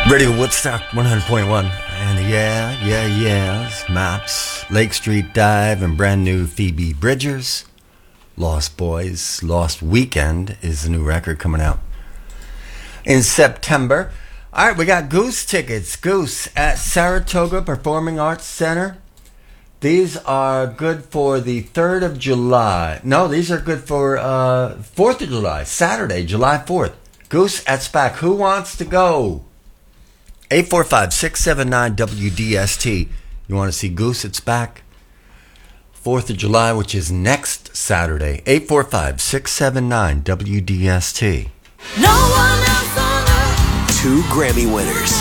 Radio Woodstock 100.1. And yes, Maps, Lake Street Dive, and brand new Phoebe Bridgers. Lost Boys, Lost Weekend is the new record coming out in September. All right, we got Goose tickets. Goose at Saratoga Performing Arts Center. These are good for the 3rd of July. No, these are good for 4th of July, Saturday, July 4th. Goose at SPAC. Who wants to go? 845-679-WDST. You want to see Goose at SPAC? 4th of July, which is next Saturday. 845-679-WDST. No one else on earth. 2 Grammy winners.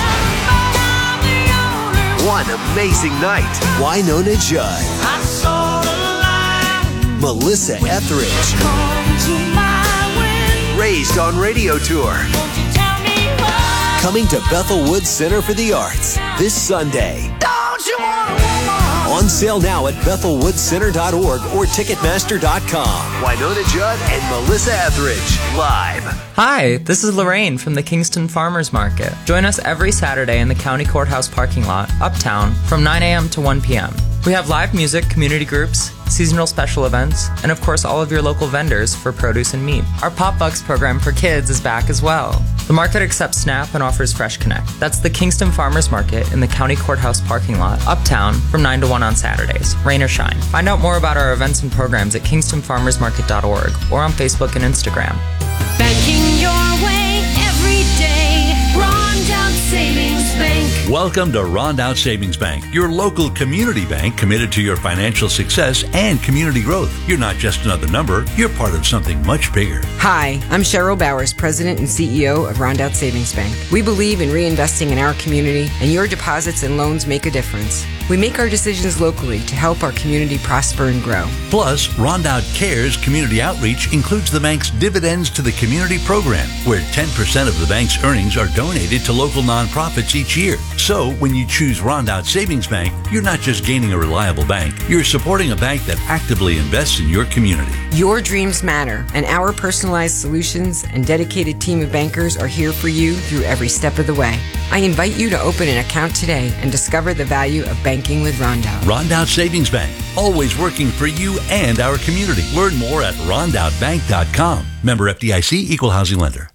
One amazing night. Wynonna Judd. I saw the light. Melissa Etheridge. Come to my window. Raised on Radio Tour. Won't you tell me why? Coming to Bethel Woods Center for the Arts this Sunday. Don't you want a woman? On sale now at BethelWoodsCenter.org or Ticketmaster.com. Wynonna Judd and Melissa Etheridge live. Hi, this is Lorraine from the Kingston Farmers Market. Join us every Saturday in the County Courthouse parking lot, uptown, from 9 a.m. to 1 p.m. We have live music, community groups, seasonal special events, and of course all of your local vendors for produce and meat. Our Pop Bucks program for kids is back as well. The market accepts SNAP and offers Fresh Connect. That's the Kingston Farmers Market in the County Courthouse parking lot, uptown, from 9 to 1 on Saturdays, rain or shine. Find out more about our events and programs at kingstonfarmersmarket.org or on Facebook and Instagram. Banking your way every day. Rondout Savings Bank. Welcome to Rondout Savings Bank, your local community bank committed to your financial success and community growth. You're not just another number, you're part of something much bigger. Hi, I'm Cheryl Bowers, President and CEO of Rondout Savings Bank. We believe in reinvesting in our community, and your deposits and loans make a difference. We make our decisions locally to help our community prosper and grow. Plus, Rondout Cares community outreach includes the bank's Dividends to the Community program, where 10% of the bank's earnings are donated to local nonprofits each year. So, when you choose Rondout Savings Bank, you're not just gaining a reliable bank, you're supporting a bank that actively invests in your community. Your dreams matter, and our personalized solutions and dedicated team of bankers are here for you through every step of the way. I invite you to open an account today and discover the value of banking with Rondout. Rondout Savings Bank, always working for you and our community. Learn more at rondoutbank.com. Member FDIC, Equal Housing Lender.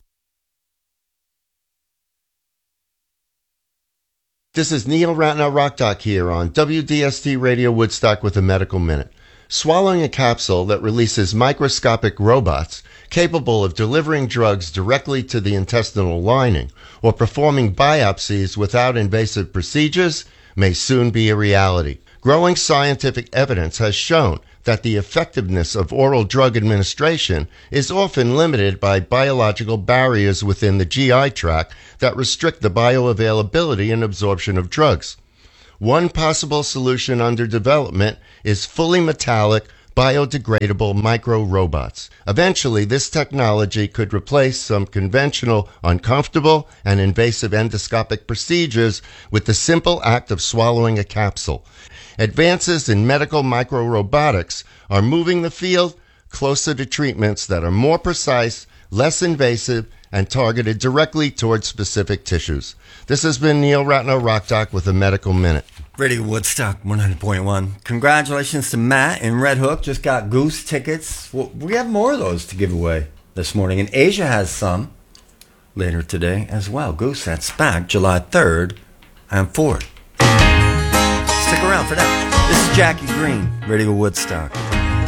This is Neil Ratner Rock Doc here on WDST Radio Woodstock with a Medical Minute. Swallowing a capsule that releases microscopic robots capable of delivering drugs directly to the intestinal lining or performing biopsies without invasive procedures may soon be a reality. Growing scientific evidence has shown that the effectiveness of oral drug administration is often limited by biological barriers within the GI tract that restrict the bioavailability and absorption of drugs. One possible solution under development is fully metallic, biodegradable micro-robots. Eventually, this technology could replace some conventional, uncomfortable, and invasive endoscopic procedures with the simple act of swallowing a capsule. Advances in medical microrobotics are moving the field closer to treatments that are more precise, less invasive, and targeted directly towards specific tissues. This has been Neil Ratner Rock Doc with a Medical Minute. Radio Woodstock 100.1. Congratulations to Matt in Red Hook. Just got Goose tickets. Well, we have more of those to give away this morning. And Asia has some later today as well. Goose at SPAC, July 3rd and 4th. Stick around for that. This is Jackie Green, Radio Woodstock.